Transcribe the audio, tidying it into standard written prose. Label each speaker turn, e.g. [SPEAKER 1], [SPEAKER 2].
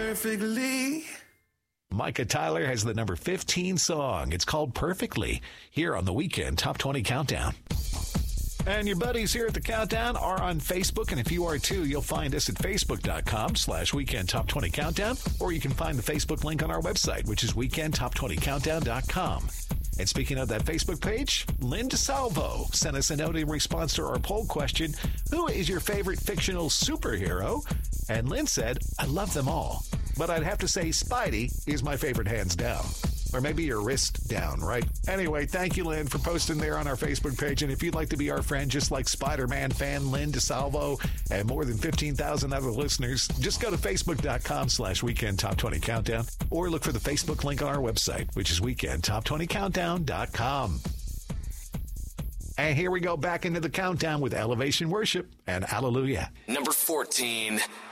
[SPEAKER 1] perfectly.
[SPEAKER 2] Micah Tyler has the number 15 song. It's called Perfectly, here on the Weekend Top 20 Countdown. And your buddies here at the Countdown are on Facebook, and if you are too, you'll find us at facebook.com/Weekend Top 20 Countdown, or you can find the Facebook link on our website, which is weekendtop20countdown.com. And speaking of that Facebook page, Lynn DeSalvo sent us a note in response to our poll question, who is your favorite fictional superhero? And Lynn said, I love them all, but I'd have to say Spidey is my favorite hands down. Or maybe your wrist down, right? Anyway, thank you, Lynn, for posting there on our Facebook page. And if you'd like to be our friend, just like Spider-Man fan Lynn DeSalvo and more than 15,000 other listeners, just go to facebook.com/Weekend Top 20 Countdown or look for the Facebook link on our website, which is weekendtop20countdown.com. And here we go back into the countdown with Elevation Worship and Hallelujah.
[SPEAKER 1] Number 14.